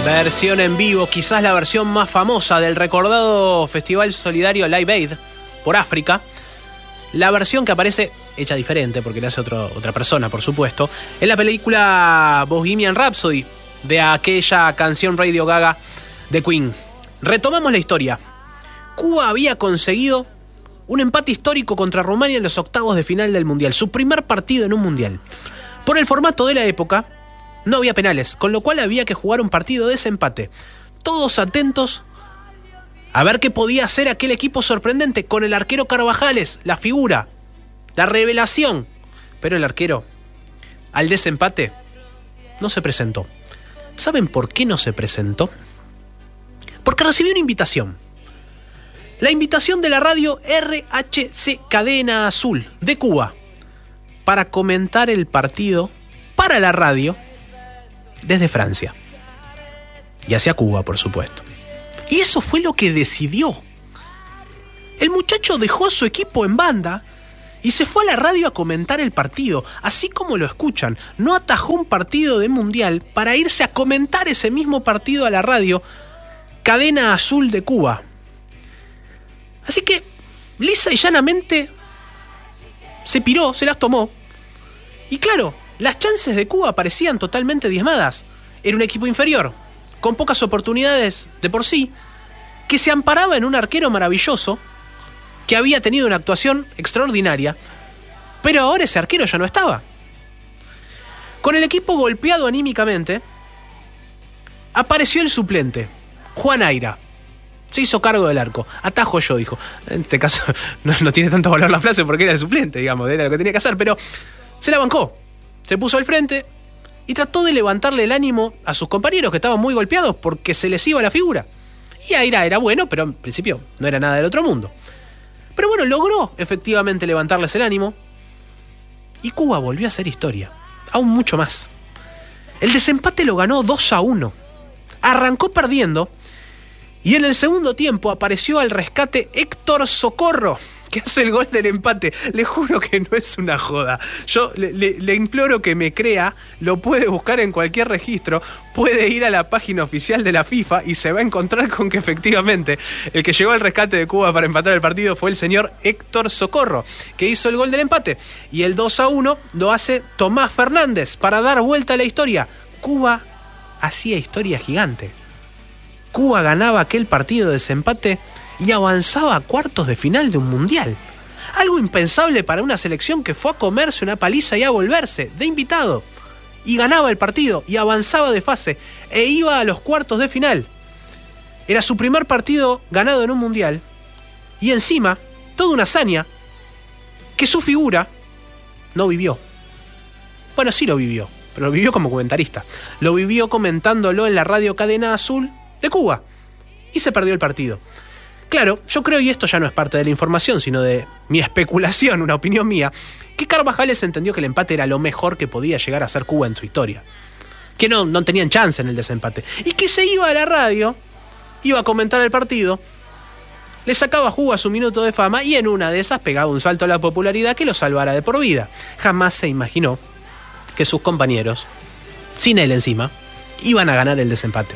Versión en vivo, quizás la versión más famosa del recordado Festival Solidario Live Aid por África. La versión que aparece, hecha diferente, porque la hace otra persona, por supuesto, en la película Bohemian Rhapsody, de aquella canción Radio Gaga de Queen. Retomamos la historia. Cuba había conseguido un empate histórico contra Rumania en los octavos de final del Mundial, su primer partido en un Mundial. Por el formato de la época, no había penales, con lo cual había que jugar un partido de desempate. Todos atentos a ver qué podía hacer aquel equipo sorprendente con el arquero Carvajales, la figura, la revelación. Pero el arquero, al desempate, no se presentó. ¿Saben por qué no se presentó? Porque recibió una invitación. La invitación de la radio RHC Cadena Azul de Cuba para comentar el partido para la radio desde Francia y hacia Cuba, por supuesto. Y eso fue lo que decidió. El muchacho dejó a su equipo en banda y se fue a la radio a comentar el partido. Así como lo escuchan, no atajó un partido de mundial para irse a comentar ese mismo partido a la radio Cadena Azul de Cuba. Así que, lisa y llanamente, se piró, se las tomó. Y claro, las chances de Cuba parecían totalmente diezmadas. Era un equipo inferior, con pocas oportunidades de por sí, que se amparaba en un arquero maravilloso, que había tenido una actuación extraordinaria, pero ahora ese arquero ya no estaba. Con el equipo golpeado anímicamente, apareció el suplente, Juan Aira. Se hizo cargo del arco. Atajo yo, dijo. En este caso no tiene tanto valor la frase porque era el suplente, digamos, era lo que tenía que hacer, pero se la bancó. Se puso al frente y trató de levantarle el ánimo a sus compañeros que estaban muy golpeados porque se les iba la figura. Y Aira era bueno, pero en principio no era nada del otro mundo. Pero bueno, logró efectivamente levantarles el ánimo y Cuba volvió a hacer historia, aún mucho más. El desempate lo ganó 2-1. Arrancó perdiendo y en el segundo tiempo apareció al rescate Héctor Socorro, que hace el gol del empate. Le juro que no es una joda. Yo le imploro que me crea, lo puede buscar en cualquier registro, puede ir a la página oficial de la FIFA y se va a encontrar con que efectivamente el que llegó al rescate de Cuba para empatar el partido fue el señor Héctor Socorro, que hizo el gol del empate. Y el 2-1 lo hace Tomás Fernández para dar vuelta a la historia. Cuba hacía historia gigante. Cuba ganaba aquel partido de desempate y avanzaba a cuartos de final de un mundial. Algo impensable para una selección que fue a comerse una paliza y a volverse de invitado. Y ganaba el partido y avanzaba de fase e iba a los cuartos de final. Era su primer partido ganado en un mundial. Y encima, toda una hazaña que su figura no vivió. Bueno, sí lo vivió, pero lo vivió como comentarista. Lo vivió comentándolo en la radio Cadena Azul de Cuba. Y se perdió el partido. Claro, yo creo, y esto ya no es parte de la información, sino de mi especulación, una opinión mía, que Carvajales entendió que el empate era lo mejor que podía llegar a ser Cuba en su historia. Que no tenían chance en el desempate. Y que se iba a la radio, iba a comentar el partido, le sacaba jugo a su minuto de fama y en una de esas pegaba un salto a la popularidad que lo salvara de por vida. Jamás se imaginó que sus compañeros, sin él encima, iban a ganar el desempate.